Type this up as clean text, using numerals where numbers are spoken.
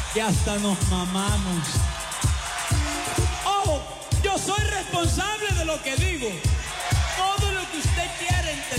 que hasta nos mamamos. Ojo, yo soy responsable de lo que digo.